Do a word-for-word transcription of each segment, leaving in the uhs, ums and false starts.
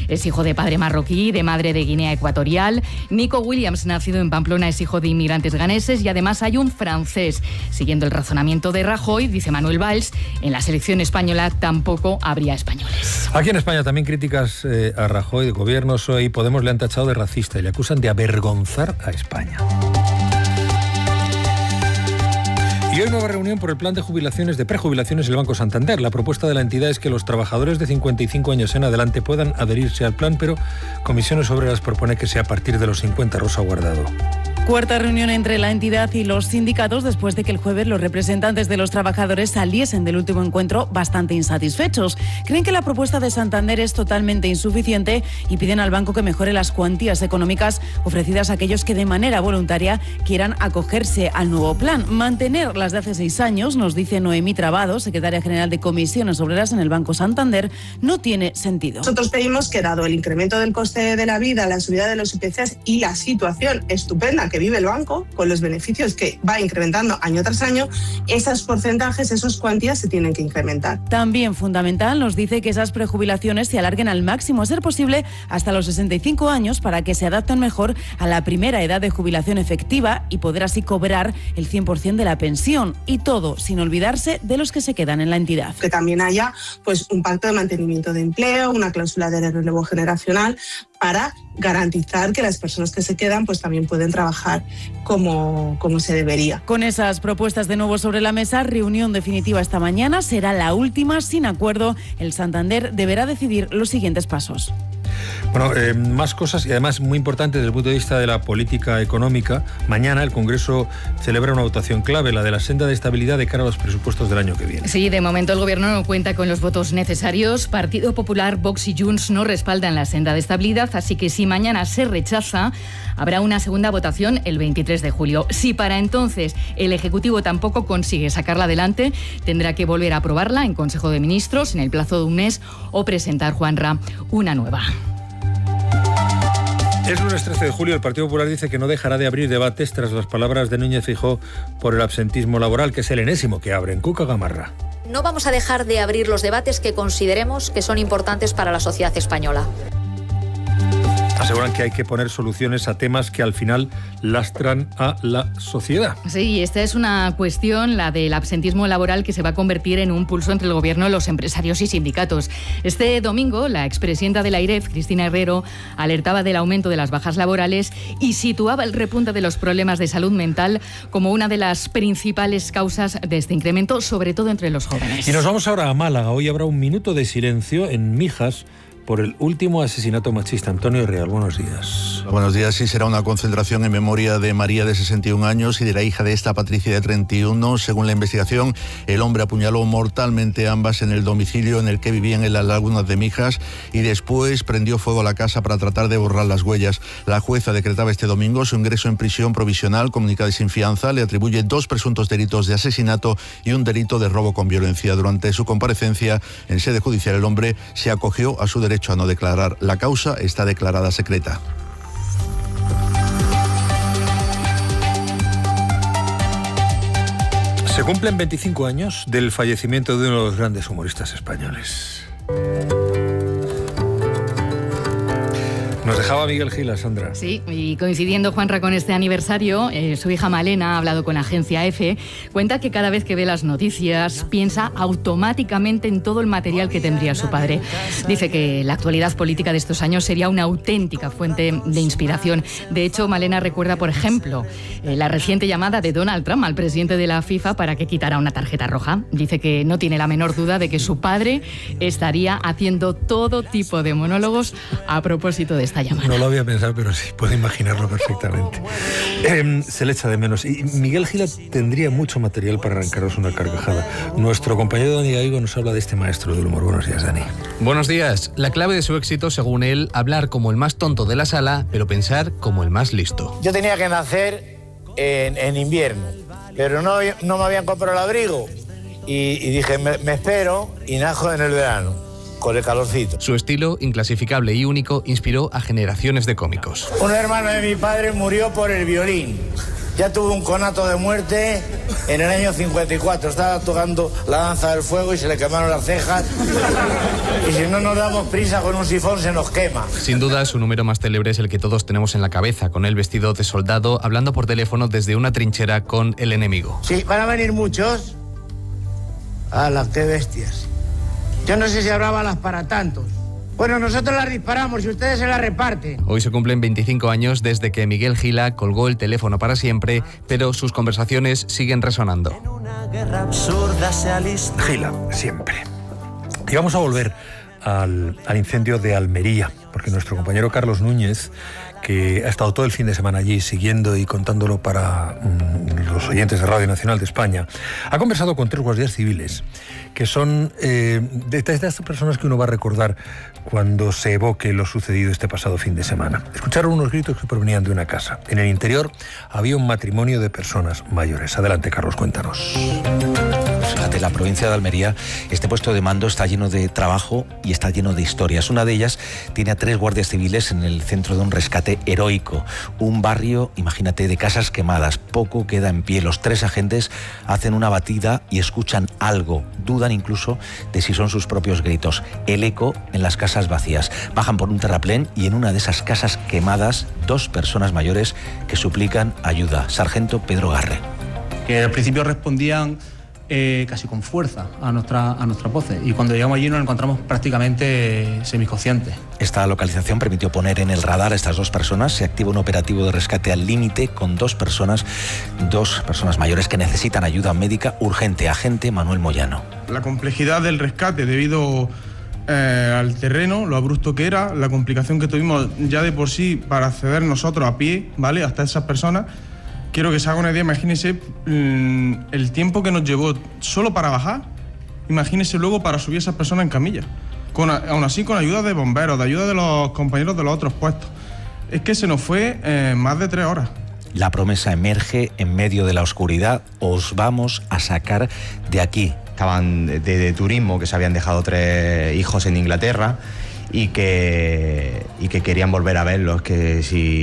Es hijo de padre marroquí, de madre de Guinea Ecuatorial. Nico Williams, nacido en Pamplona, es hijo de inmigrantes ganeses y además hay un francés. Siguiendo el razonamiento de Rajoy, dice Manuel Valls, en la selección española tampoco habría españoles. Aquí en España también críticas eh, a Rajoy, de Gobierno, P S O E y Podemos le han tachado de racista y le acusan de avergonzar a España. Y hoy nueva reunión por el plan de jubilaciones, de prejubilaciones del Banco Santander. La propuesta de la entidad es que los trabajadores de cincuenta y cinco años en adelante puedan adherirse al plan, pero Comisiones Obreras propone que sea a partir de los cincuenta. Rosa Guardado. Cuarta reunión entre la entidad y los sindicatos después de que el jueves los representantes de los trabajadores saliesen del último encuentro bastante insatisfechos. Creen que la propuesta de Santander es totalmente insuficiente y piden al banco que mejore las cuantías económicas ofrecidas a aquellos que de manera voluntaria quieran acogerse al nuevo plan. Mantener las de hace seis años, nos dice Noemí Trabado, secretaria general de Comisiones Obreras en el Banco Santander, no tiene sentido. Nosotros pedimos que, dado el incremento del coste de la vida, la subida de los I P Cs y la situación estupenda que vive el banco, con los beneficios que va incrementando año tras año, esos porcentajes, esas cuantías se tienen que incrementar. También fundamental, nos dice que esas prejubilaciones se alarguen al máximo, a ser posible hasta los sesenta y cinco años, para que se adapten mejor a la primera edad de jubilación efectiva y poder así cobrar el cien por ciento de la pensión. Y todo sin olvidarse de los que se quedan en la entidad. Que también haya pues un pacto de mantenimiento de empleo, una cláusula de relevo generacional, para garantizar que las personas que se quedan pues también pueden trabajar como, como se debería. Con esas propuestas de nuevo sobre la mesa, reunión definitiva esta mañana, será la última sin acuerdo. El Santander deberá decidir los siguientes pasos. Bueno, eh, más cosas y además muy importante desde el punto de vista de la política económica. Mañana el Congreso celebra una votación clave, la de la senda de estabilidad de cara a los presupuestos del año que viene. Sí, de momento el Gobierno no cuenta con los votos necesarios. Partido Popular, Vox y Junts no respaldan la senda de estabilidad, así que si mañana se rechaza, habrá una segunda votación el veintitrés de julio. Si para entonces el Ejecutivo tampoco consigue sacarla adelante, tendrá que volver a aprobarla en Consejo de Ministros en el plazo de un mes o presentar, Juanra, una nueva. Es lunes trece de julio, el Partido Popular dice que no dejará de abrir debates tras las palabras de Núñez Feijóo por el absentismo laboral, que es el enésimo que abren. Cuca Gamarra. No vamos a dejar de abrir los debates que consideremos que son importantes para la sociedad española. Aseguran que hay que poner soluciones a temas que al final lastran a la sociedad. Sí, esta es una cuestión, la del absentismo laboral, que se va a convertir en un pulso entre el Gobierno, los empresarios y sindicatos. Este domingo, la expresidenta de la AIREF, Cristina Herrero, alertaba del aumento de las bajas laborales y situaba el repunte de los problemas de salud mental como una de las principales causas de este incremento, sobre todo entre los jóvenes. Y nos vamos ahora a Málaga. Hoy habrá un minuto de silencio en Mijas por el último asesinato machista. Antonio Real, buenos días. Buenos días. Sí, será una concentración en memoria de María, de sesenta y un años, y de la hija de esta, Patricia, de treinta y uno. Según la investigación, el hombre apuñaló mortalmente a ambas en el domicilio en el que vivían en las lagunas de Mijas y después prendió fuego a la casa para tratar de borrar las huellas. La jueza decretaba este domingo su ingreso en prisión provisional comunicada y sin fianza. Le atribuye dos presuntos delitos de asesinato y un delito de robo con violencia. Durante su comparecencia en sede judicial, el hombre se acogió a su derecho a no declarar. La causa está declarada secreta. Se cumplen veinticinco años del fallecimiento de uno de los grandes humoristas españoles. Nos dejaba Miguel Gil, Sandra. Sí, y coincidiendo, Juanra, con este aniversario, eh, su hija Malena ha hablado con la agencia EFE, cuenta que cada vez que ve las noticias piensa automáticamente en todo el material que tendría su padre. Dice que la actualidad política de estos años sería una auténtica fuente de inspiración. De hecho, Malena recuerda, por ejemplo, eh, la reciente llamada de Donald Trump al presidente de la FIFA para que quitara una tarjeta roja. Dice que no tiene la menor duda de que su padre estaría haciendo todo tipo de monólogos a propósito de esta llamada. No lo había pensado, pero sí, puedo imaginarlo perfectamente. Eh, se le echa de menos. Y Miguel Gila tendría mucho material para arrancaros una carcajada. Nuestro compañero Dani Gaigo nos habla de este maestro del humor. Buenos días, Dani. Buenos días. La clave de su éxito, según él, hablar como el más tonto de la sala, pero pensar como el más listo. Yo tenía que nacer en, en invierno, pero no, no me habían comprado el abrigo. Y, y dije, me, me espero y najo en el verano, con el calorcito. Su estilo, inclasificable y único, inspiró a generaciones de cómicos. Un hermano de mi padre murió por el violín. ya tuve un conato de muerte en el año cincuenta y cuatro. Estaba tocando la danza del fuego y se le quemaron las cejas. Y si no nos damos prisa con un sifón se nos quema. Sin duda, su número más célebre es el que todos tenemos en la cabeza, con él vestido de soldado, hablando por teléfono desde una trinchera con el enemigo. Sí, van a venir muchos. ¡Hala, qué bestias! Yo no sé si habrá balas para tantos. Bueno, nosotros las disparamos y ustedes se las reparten. Hoy se cumplen veinticinco años desde que Miguel Gila colgó el teléfono para siempre, pero sus conversaciones siguen resonando. Gila, siempre. Y vamos a volver al, al incendio de Almería, porque nuestro compañero Carlos Núñez, que ha estado todo el fin de semana allí siguiendo y contándolo para mmm, los oyentes de Radio Nacional de España, ha conversado con tres guardias civiles, que son eh, de, de estas personas que uno va a recordar cuando se evoque lo sucedido este pasado fin de semana. Escucharon unos gritos que provenían de una casa. En el interior había un matrimonio de personas mayores. Adelante, Carlos, cuéntanos. Fíjate, la provincia de Almería, este puesto de mando está lleno de trabajo y está lleno de historias. Una de ellas tiene a tres guardias civiles en el centro de un rescate heroico. Un barrio, imagínate, de casas quemadas. Poco queda en pie. Los tres agentes hacen una batida y escuchan algo. Dudan incluso de si son sus propios gritos. El eco en las casas vacías. Bajan por un terraplén y en una de esas casas quemadas, dos personas mayores que suplican ayuda. Sargento Pedro Garre. Que al principio respondían Eh, casi con fuerza a, nuestra, a nuestras voces, y cuando llegamos allí nos encontramos prácticamente semiconscientes. Esta localización permitió poner en el radar a estas dos personas. Se activa un operativo de rescate al límite con dos personas, dos personas mayores que necesitan ayuda médica urgente. Agente Manuel Moyano. La complejidad del rescate debido eh, al terreno, lo abrupto que era, la complicación que tuvimos ya de por sí para acceder nosotros a pie, ¿vale?, hasta esas personas. Quiero que se haga una idea, imagínese mmm, el tiempo que nos llevó solo para bajar, imagínese luego para subir a esas personas en camilla, con, aún así con ayuda de bomberos, de ayuda de los compañeros de los otros puestos. Es que se nos fue eh, más de tres horas. La promesa emerge en medio de la oscuridad: os vamos a sacar de aquí. Estaban de, de turismo, que se habían dejado tres hijos en Inglaterra y que, y que querían volver a verlos, que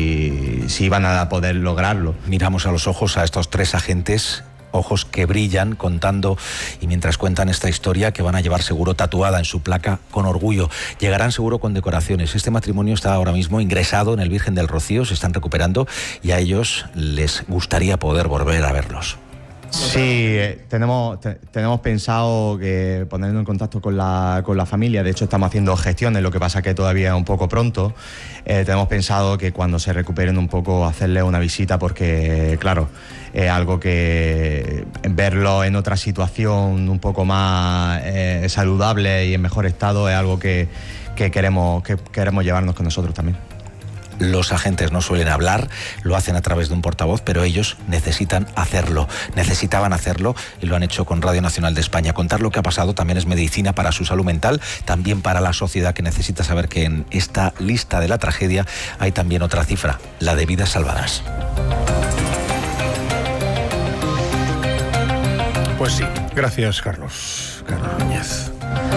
si, si iban a poder lograrlo. Miramos a los ojos a estos tres agentes, ojos que brillan contando y mientras cuentan esta historia que van a llevar seguro tatuada en su placa con orgullo. Llegarán seguro con decoraciones. Este matrimonio está ahora mismo ingresado en el Virgen del Rocío, se están recuperando y a ellos les gustaría poder volver a verlos. Sí, eh, tenemos, te, tenemos pensado que ponernos en contacto con la, con la familia. De hecho, estamos haciendo gestiones, lo que pasa que todavía es un poco pronto. Eh, tenemos pensado que cuando se recuperen un poco hacerles una visita, porque, claro, es algo que verlo en otra situación un poco más eh, saludable y en mejor estado es algo que, que, queremos, que queremos llevarnos con nosotros también. Los agentes no suelen hablar, lo hacen a través de un portavoz, pero ellos necesitan hacerlo, necesitaban hacerlo y lo han hecho con Radio Nacional de España. Contar lo que ha pasado también es medicina para su salud mental, también para la sociedad, que necesita saber que en esta lista de la tragedia hay también otra cifra, la de vidas salvadas. Pues sí, gracias Carlos, Carlos Núñez.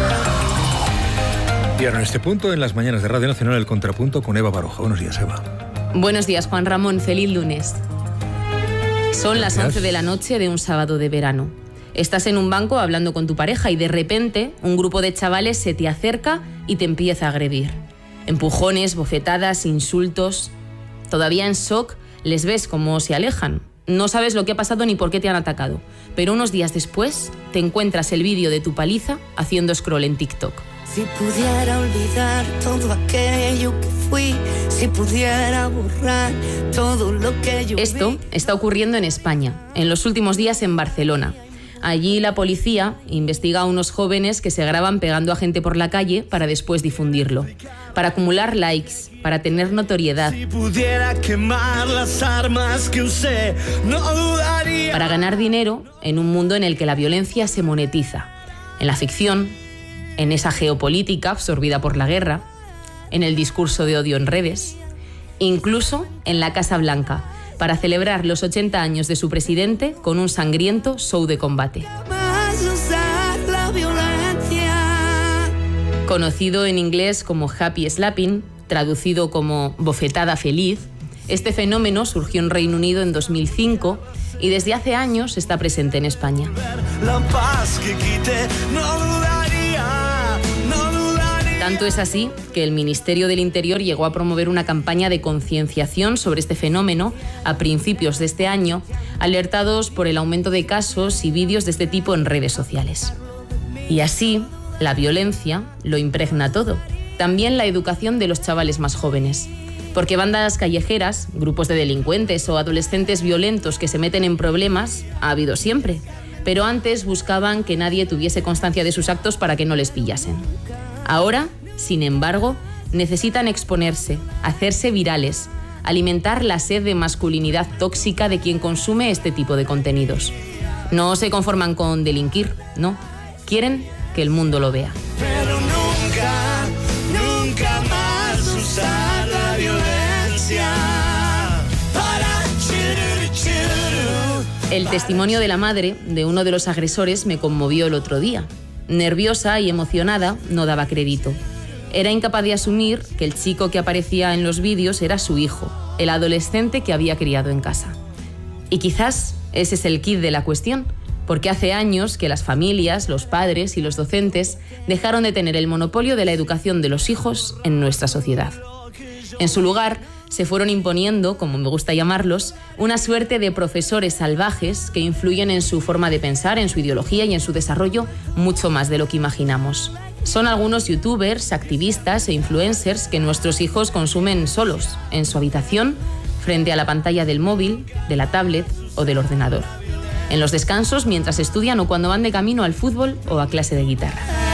Y ahora en este punto, en las mañanas de Radio Nacional, el contrapunto con Eva Baroja. Buenos días, Eva. Buenos días, Juan Ramón. Feliz lunes. Son las once de la noche de un sábado de verano. Estás en un banco hablando con tu pareja y de repente un grupo de chavales se te acerca y te empieza a agredir. Empujones, bofetadas, insultos. Todavía en shock les ves cómo se alejan. No sabes lo que ha pasado ni por qué te han atacado. Pero unos días después te encuentras el vídeo de tu paliza haciendo scroll en TikTok. Si pudiera olvidar todo aquello que fui, si pudiera borrar todo lo que yo vi. Esto está ocurriendo en España, en los últimos días en Barcelona. Allí la policía investiga a unos jóvenes que se graban pegando a gente por la calle para después difundirlo, para acumular likes, para tener notoriedad. Si pudiera quemar las armas que usé, no dudaría. Para ganar dinero en un mundo en el que la violencia se monetiza. En la ficción, en esa geopolítica absorbida por la guerra, en el discurso de odio en redes, incluso en la Casa Blanca, para celebrar los ochenta años de su presidente con un sangriento show de combate. Conocido en inglés como Happy Slapping, traducido como bofetada feliz, Este fenómeno surgió en Reino Unido en dos mil cinco y desde hace años está presente en España. La paz que quite, no dudaría, no dudaría. Tanto es así que el Ministerio del Interior llegó a promover una campaña de concienciación sobre este fenómeno a principios de este año, alertados por el aumento de casos y vídeos de este tipo en redes sociales. Y así, la violencia lo impregna todo, también la educación de los chavales más jóvenes. Porque bandas callejeras, grupos de delincuentes o adolescentes violentos que se meten en problemas, ha habido siempre. Pero antes buscaban que nadie tuviese constancia de sus actos para que no les pillasen. Ahora, sin embargo, necesitan exponerse, hacerse virales, alimentar la sed de masculinidad tóxica de quien consume este tipo de contenidos. No se conforman con delinquir, no. Quieren que el mundo lo vea. Pero nunca, nunca más usar la violencia para churu, churu. El testimonio de la madre de uno de los agresores me conmovió el otro día. Nerviosa y emocionada, no daba crédito. Era incapaz de asumir que el chico que aparecía en los vídeos era su hijo, el adolescente que había criado en casa. Y quizás ese es el quid de la cuestión, porque hace años que las familias, los padres y los docentes dejaron de tener el monopolio de la educación de los hijos en nuestra sociedad. En su lugar, se fueron imponiendo, como me gusta llamarlos, una suerte de profesores salvajes que influyen en su forma de pensar, en su ideología y en su desarrollo mucho más de lo que imaginamos. Son algunos youtubers, activistas e influencers que nuestros hijos consumen solos, en su habitación, frente a la pantalla del móvil, de la tablet o del ordenador. En los descansos, mientras estudian o cuando van de camino al fútbol o a clase de guitarra.